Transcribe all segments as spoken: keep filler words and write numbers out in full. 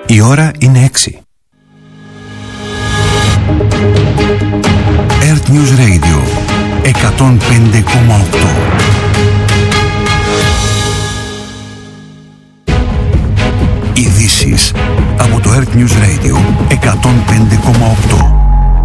Η ώρα είναι έξι. Earth News Radio εκατόν πέντε κόμμα οκτώ. Ειδήσεις από το Earth News Radio εκατόν πέντε κόμμα οκτώ.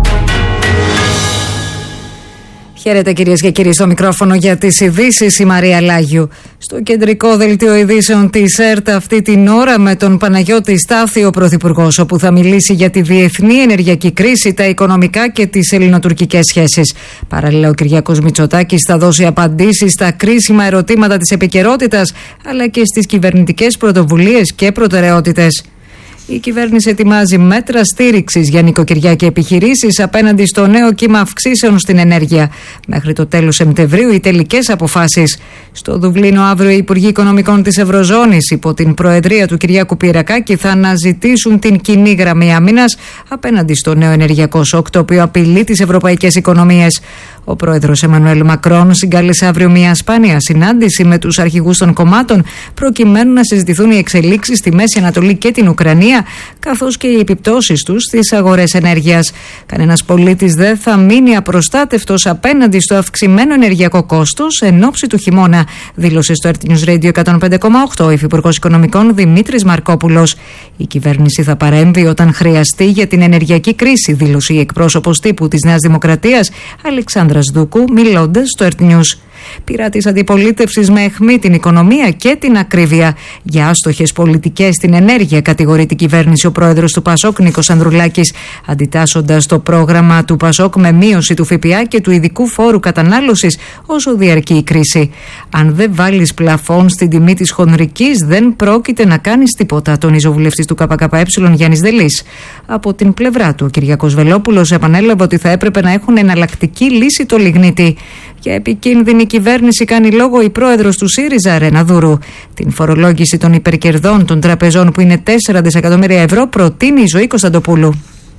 Χαίρετε κυρίες και κύριοι, στο μικρόφωνο για τις ειδήσεις η Μαρία Λάγιου. Στο κεντρικό δελτίο ειδήσεων της ΕΡΤ αυτή την ώρα με τον Παναγιώτη Στάθη, ο Πρωθυπουργός, όπου θα μιλήσει για τη διεθνή ενεργειακή κρίση, τα οικονομικά και τις ελληνοτουρκικές σχέσεις. Παράλληλα, ο Κυριάκος Μητσοτάκης θα δώσει απαντήσεις στα κρίσιμα ερωτήματα της επικαιρότητας, αλλά και στις κυβερνητικές πρωτοβουλίες και προτεραιότητες. Η κυβέρνηση ετοιμάζει μέτρα στήριξης για νοικοκυριά και επιχειρήσεις απέναντι στο νέο κύμα αυξήσεων στην ενέργεια. Μέχρι το τέλος Σεπτεμβρίου οι τελικές αποφάσεις. Στο Δουβλίνο αύριο οι Υπουργοί Οικονομικών της Ευρωζώνης υπό την προεδρία του Κυριάκου Πυρακάκη θα αναζητήσουν την κοινή γραμμή άμυνας απέναντι στο νέο ενεργειακό σοκ, το οποίο απειλεί τις ευρωπαϊκές οικονομίες. Ο πρόεδρος Εμμανουέλ Μακρόν συγκάλεσε αύριο μια σπάνια συνάντηση με τους αρχηγούς των κομμάτων προκειμένου να συζητηθούν οι εξελίξεις στη Μέση Ανατολή και την Ουκρανία, καθώς και οι επιπτώσεις τους στις αγορές ενέργειας. Κανένας πολίτης δεν θα μείνει απροστάτευτος απέναντι στο αυξημένο ενεργειακό κόστος εν ώψη του χειμώνα, δήλωσε στο Earth News Radio εκατόν πέντε κόμμα οκτώ ο Υφυπουργός Οικονομικών Δημήτρης Μαρκόπουλος. Η κυβέρνηση θα παρέμβει όταν χρειαστεί για την ενεργειακή κρίση, δήλωσε η εκπρόσωπος τύπου της Νέας Δημοκρατίας Αλεξάνδρας Δούκου, μιλώντας στο Earth News. Πειρά της αντιπολίτευσης με αιχμή την οικονομία και την ακρίβεια. Για άστοχες πολιτικές στην ενέργεια κατηγορεί την κυβέρνηση ο πρόεδρος του Πασόκ Νίκος Ανδρουλάκης, αντιτάσσοντας το πρόγραμμα του Πασόκ με μείωση του ΦΠΑ και του ειδικού φόρου κατανάλωσης όσο διαρκεί η κρίση. Αν δεν βάλεις πλαφόν στην τιμή της χονδρικής, δεν πρόκειται να κάνεις τίποτα, τονίζει ο βουλευτής του ΚΚΕ Γιάννης Δελής. Από την πλευρά του, ο Κυριάκος Βελόπουλος επανέλαβε ότι θα έπρεπε να έχουν εναλλακτική λύση το λιγνίτη. Για επικίνδυνη κυβέρνηση κάνει λόγο η πρόεδρος του ΣΥΡΙΖΑ, Ρένα Δούρου. Την φορολόγηση των υπερκερδών των τραπεζών, που είναι τέσσερα δισεκατομμύρια ευρώ, προτείνει η Ζωή Κωνσταντοπούλου.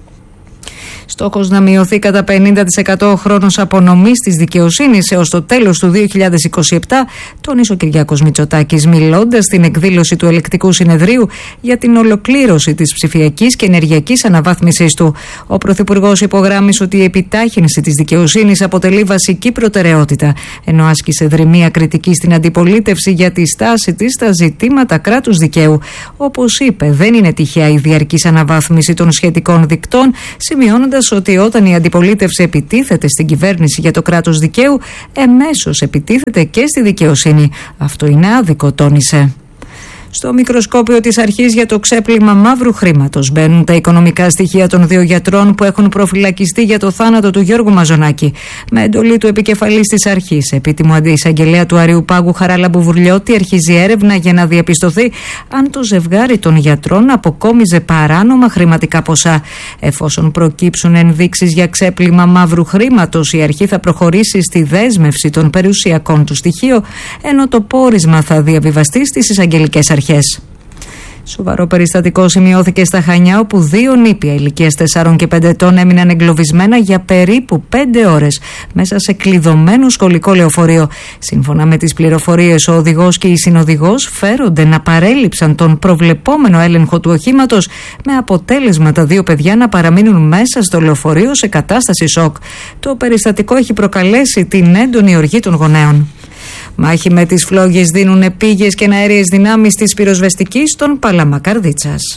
Στόχος να μειωθεί κατά πενήντα τοις εκατό ο χρόνος απονομής της δικαιοσύνης έως το τέλος του δύο χιλιάδες είκοσι επτά, τόνισε ο Κυριάκος Μητσοτάκης, μιλώντας στην εκδήλωση του Ελεκτικού Συνεδρίου για την ολοκλήρωση της ψηφιακής και ενεργειακής αναβάθμισης του. Ο Πρωθυπουργός υπογράμμισε ότι η επιτάχυνση της δικαιοσύνης αποτελεί βασική προτεραιότητα, ενώ άσκησε δρυμία κριτική στην αντιπολίτευση για τη στάση της στα ζητήματα κράτους δικαίου. Όπως είπε, δεν είναι τυχαία η διαρκής αναβάθμιση των σχετικών δικτών, σημειώνοντας ότι όταν η αντιπολίτευση επιτίθεται στην κυβέρνηση για το κράτος δικαίου, εμέσως επιτίθεται και στη δικαιοσύνη. Αυτό είναι άδικο, τόνισε. Στο μικροσκόπιο της αρχής για το ξέπλυμα μαύρου χρήματος μπαίνουν τα οικονομικά στοιχεία των δύο γιατρών που έχουν προφυλακιστεί για το θάνατο του Γιώργου Μαζονάκη. Με εντολή του επικεφαλής της αρχής, επίτιμου αντιεισαγγελέα του Αριουπάγου Χαράλα Μπουβουρλιώτη, αρχίζει έρευνα για να διαπιστωθεί αν το ζευγάρι των γιατρών αποκόμιζε παράνομα χρηματικά ποσά. Εφόσον προκύψουν ενδείξεις για ξέπλυμα μαύρου χρήματος, η αρχή θα προχωρήσει στη δέσμευση των περιουσιακών του στοιχείων, ενώ το πόρισμα θα διαβιβαστεί στις εισαγγελικές αρχές. Σοβαρό περιστατικό σημειώθηκε στα Χανιά, όπου δύο νήπια ηλικίας τεσσάρων και πέντε ετών έμειναν εγκλωβισμένα για περίπου πέντε ώρες μέσα σε κλειδωμένο σχολικό λεωφορείο. Σύμφωνα με τις πληροφορίες, ο οδηγός και η συνοδηγός φέρονται να παρέλειψαν τον προβλεπόμενο έλεγχο του οχήματος, με αποτέλεσμα τα δύο παιδιά να παραμείνουν μέσα στο λεωφορείο σε κατάσταση σοκ. Το περιστατικό έχει προκαλέσει την έντονη οργή των γονέων. Μάχη με τις φλόγες δίνουν πήγες και αέριες δυνάμεις της πυροσβεστικής στον Παλαμά Καρδίτσας.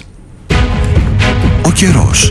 Ο καιρός.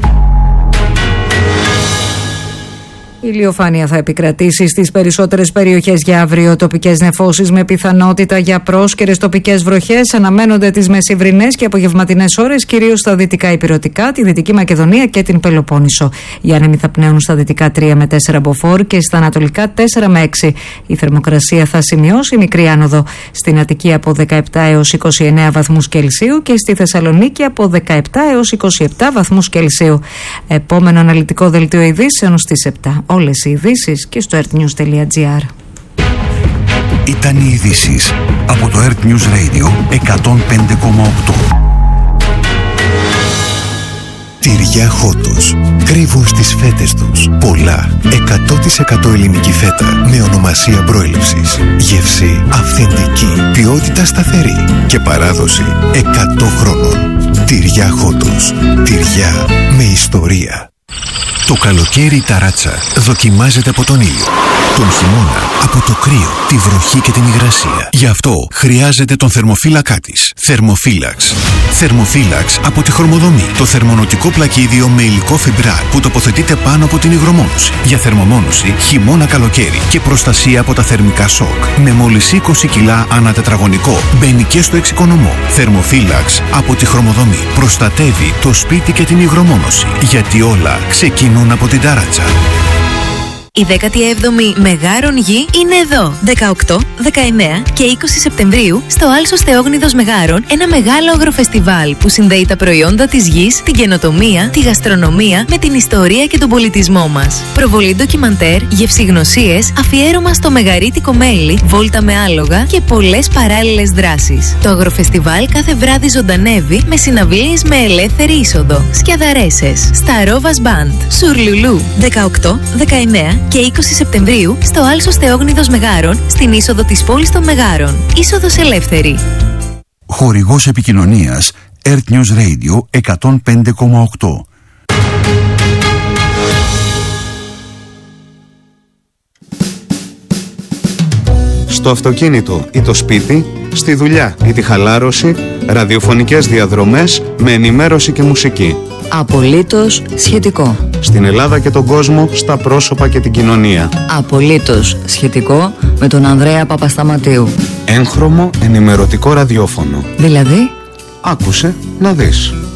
Η ηλιοφάνεια θα επικρατήσει στις περισσότερες περιοχές για αύριο. Τοπικές νεφώσεις με πιθανότητα για πρόσκαιρες τοπικές βροχές αναμένονται τις μεσημβρινές και απογευματινές ώρες, κυρίως στα δυτικά ηπειρωτικά, τη Δυτική Μακεδονία και την Πελοπόννησο. Οι άνεμοι θα πνέουν στα δυτικά τρία με τέσσερα μποφόρ και στα ανατολικά τέσσερα με έξι. Η θερμοκρασία θα σημειώσει μικρή άνοδο. Στην Αττική από δεκαεπτά έως είκοσι εννέα βαθμούς Κελσίου και στη Θεσσαλονίκη από δεκαεπτά έως είκοσι επτά βαθμούς Κελσίου. Επόμενο αναλυτικό δελτίο ειδήσεων στις επτά. Όλες οι ειδήσεις και στο earthnews τελεία gr. Ήταν οι ειδήσεις από το Earth News Radio εκατόν πέντε κόμμα οκτώ. Τυριά Χότος. Κρύβουν στις φέτες τους πολλά εκατό τοις εκατό ελληνική φέτα με ονομασία προέλευσης. Γεύση αυθεντική, ποιότητα σταθερή και παράδοση εκατό χρόνων. Τυριά Χότος. Τυριά με ιστορία. Το καλοκαίρι η ταράτσα δοκιμάζεται από τον ήλιο. Τον χειμώνα από το κρύο, τη βροχή και την υγρασία. Γι' αυτό χρειάζεται τον θερμοφύλακά της. Θερμοφύλαξ. Θερμοφύλαξ από τη Χορμοδομή. Το θερμονοτικό πλακίδιο με υλικό φιμπράρ που τοποθετείται πάνω από την υγρομόνωση. Για θερμομόνωση χειμώνα καλοκαίρι και προστασία από τα θερμικά σοκ. Με μόλις είκοσι κιλά ανά τετραγωνικό. Μπαίνει και στο εξοικονομό. Θερμοφύλαξ από τη Χορμοδομή. Προστατεύει το σπίτι και την υγρομόνωση. Γιατί όλα ξεκινούν από την ταράτσα. Η δέκατη έβδομη Μεγάρων Γη είναι εδώ. δεκαοκτώ, δεκαεννέα και είκοσι Σεπτεμβρίου στο Άλσος Θεόγνιδος Μεγάρων, ένα μεγάλο αγροφεστιβάλ που συνδέει τα προϊόντα της γης, την καινοτομία, τη γαστρονομία με την ιστορία και τον πολιτισμό μας. Προβολή ντοκιμαντέρ, γευσηγνωσίες, αφιέρωμα στο μεγαρίτικο μέλι, βόλτα με άλογα και πολλές παράλληλες δράσεις. Το αγροφεστιβάλ κάθε βράδυ ζωντανεύει με συναυλίες με ελεύθερη είσοδο. Σκιαδαρέσες, Σταρόβας Μπαντ, Σουρλουλού, δεκαοκτώ, δεκαεννέα και είκοσι Σεπτεμβρίου στο Άλσος Θεόγνιδος Μεγάρων, στην είσοδο της πόλης των Μεγάρων. Είσοδος ελεύθερη. Χορηγός επικοινωνίας Earth News Radio εκατόν πέντε κόμμα οκτώ. Στο αυτοκίνητο ή το σπίτι, στη δουλειά ή τη χαλάρωση, ραδιοφωνικές διαδρομές με ενημέρωση και μουσική. Απολύτως σχετικό. Στην Ελλάδα και τον κόσμο, στα πρόσωπα και την κοινωνία. Απολύτως σχετικό με τον Ανδρέα Παπασταματίου. Έγχρωμο ενημερωτικό ραδιόφωνο. Δηλαδή? Άκουσε να δεις.